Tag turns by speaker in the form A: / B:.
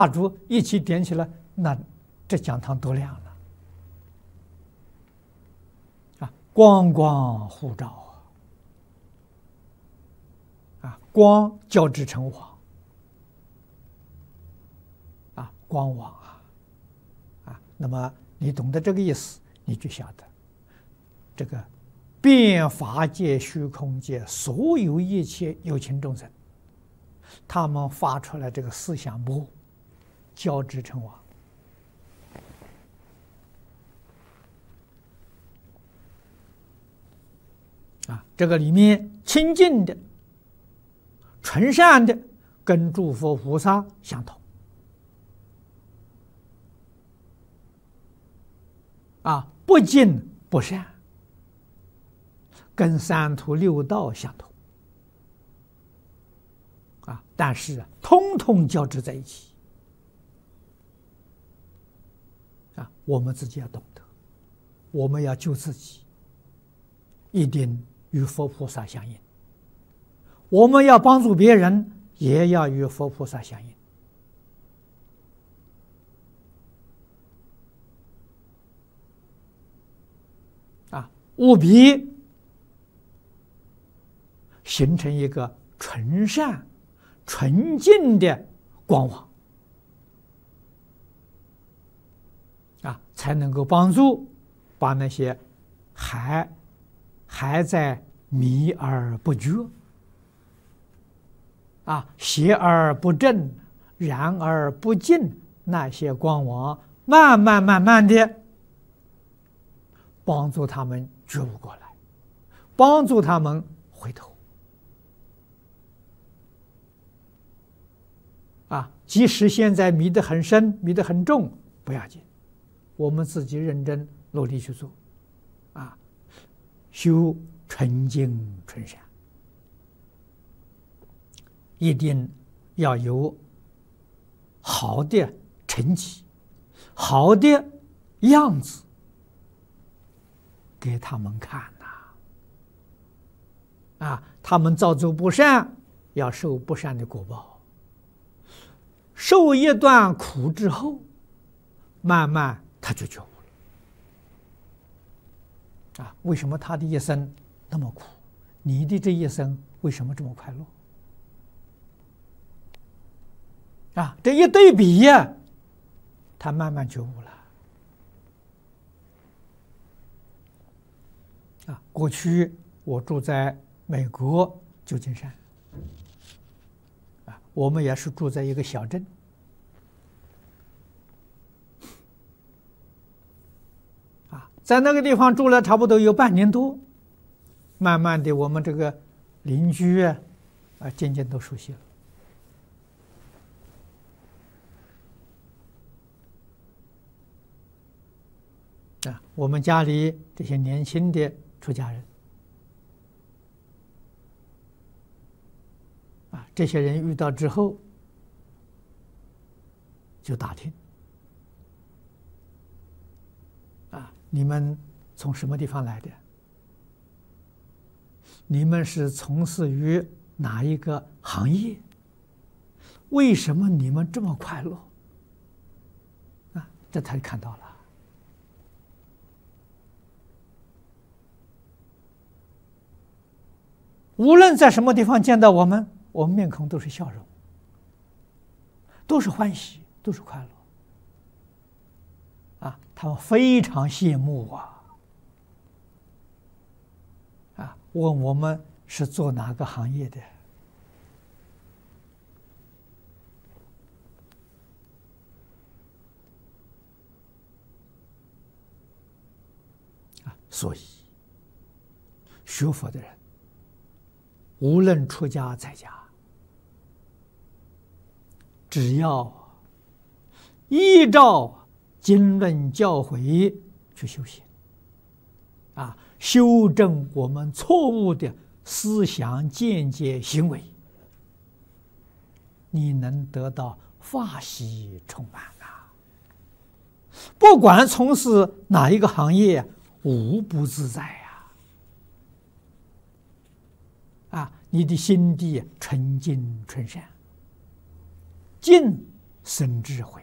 A: 蜡烛一起点起来，那这讲堂多亮了啊！光光互照啊！光交织成网啊，光网啊！那么你懂得这个意思，你就晓得这个遍法界、虚空界所有一切有情众生，他们发出来这个思想波，交织成网啊！这个里面清净的、纯善的，跟诸佛菩萨相同啊；不净不善，跟三途六道相同啊。但是通通交织在一起啊！我们自己要懂得，我们要救自己，一定与佛菩萨相应；我们要帮助别人，也要与佛菩萨相应啊！务必形成一个纯善、纯净的光网啊，才能够帮助把那些还在迷而不觉啊、邪而不正、然而不净那些光网，慢慢的帮助他们觉悟过来，帮助他们回头啊！即使现在迷得很深、迷得很重，不要紧，我们自己认真努力去做啊，修纯净纯善，一定要有好的成绩、好的样子给他们看呐！啊，他们造作不善，要受不善的果报，受一段苦之后，慢慢他就觉悟了啊！为什么他的一生那么苦？你的这一生为什么这么快乐？啊，这一对比呀，他慢慢觉悟了。啊，过去我住在美国旧金山，啊，我们也是住在一个小镇，啊，在那个地方住了差不多有半年多，慢慢的我们这个邻居啊，渐渐都熟悉了。啊，我们家里这些年轻的出家人，啊，这些人遇到之后，就打听，啊，你们从什么地方来的？你们是从事于哪一个行业？为什么你们这么快乐？啊，这他就看到了。无论在什么地方见到我们，我们面孔都是笑容，都是欢喜，都是快乐。啊，他们非常羡慕啊，问我们是做哪个行业的。啊，所以学佛的人，无论出家在家，只要依照经论教诲去修行，啊，修正我们错误的思想见解行为，你能得到法喜充满啊！不管从事哪一个行业，无不自在呀！啊，你的心地纯净纯善，净生智慧，